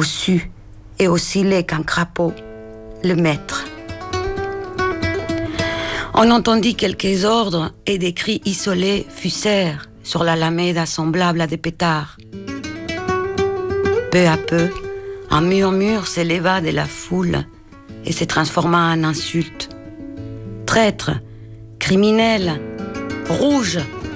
bossu et aussi laid qu'un crapaud, le maître. On entendit quelques ordres et des cris isolés fusèrent sur l'alameda semblable à des pétards. Peu à peu, un murmure s'éleva de la foule et se transforma en insulte. Traître, criminel, rouge,